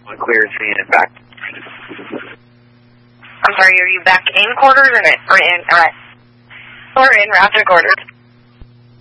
Clear seeing it back. I'm sorry, are you back in quarters or in raptor quarters?